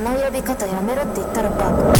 の呼び方やめろって言ったらば